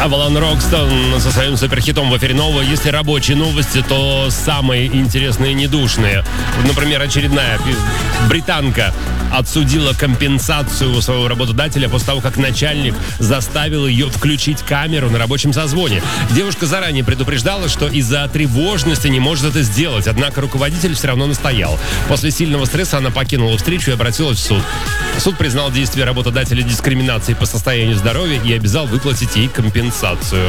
Авалон Рокстон со своим суперхитом в эфире нового. Если рабочие новости, то самые интересные и недушные. Например, очередная британка отсудила компенсацию у своего работодателя после того, как начальник заставил ее включить камеру на рабочем созвоне. Девушка заранее предупреждала, что из-за тревожности не может это сделать, однако руководитель все равно настоял. После сильного стресса она покинула встречу и обратилась в суд. Суд признал действия работодателя дискриминацией по состоянию здоровья и обязал выплатить ей компенсацию.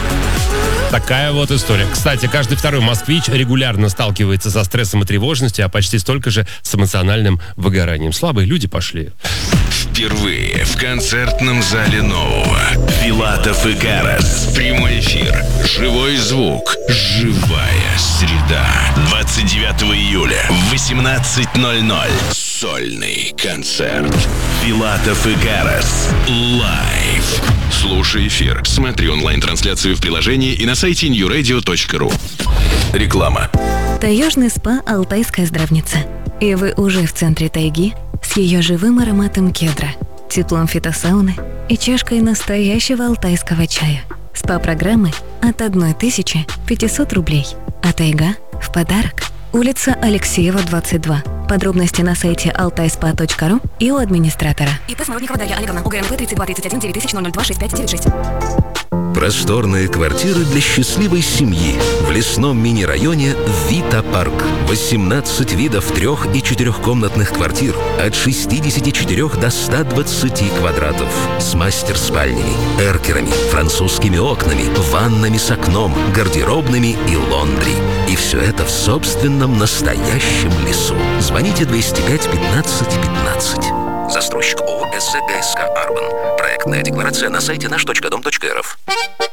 Такая вот история. Кстати, каждый второй москвич регулярно сталкивается со стрессом и тревожностью, а почти столько же с эмоциональным выгоранием. Слабые люди пошли. Впервые в концертном зале Нового. Филатов и Карас. Прямой эфир. Живой звук. Живая среда. 29 июля в 18:00. Сольный концерт. Филатов и Карас. Лайв. Слушай эфир. Смотри онлайн-трансляцию в приложении и на сайте newradio.ru. Реклама. Таежный спа «Алтайская здравница». И вы уже в центре тайги с ее живым ароматом кедра, теплом фитосауны и чашкой настоящего алтайского чая. СПА-программы от 1500 рублей. А тайга в подарок. Улица Алексеева, 22. Подробности на сайте altaiSpa.ru и у администратора. ИП Смородникова Дарья Олеговна. УГНП 3231 9002 6596. Просторные квартиры для счастливой семьи в лесном мини-районе Вита Парк. 18 видов 3- и 4-комнатных квартир от 64 до 120 квадратов. С мастер-спальнями, эркерами, французскими окнами, ваннами с окном, гардеробными и лондри. И все это в собственном настоящем лесу. Звоните 205 15 15. Застройщик ООО «СГСК Арбан». Проектная декларация на сайте наш.дом.рф.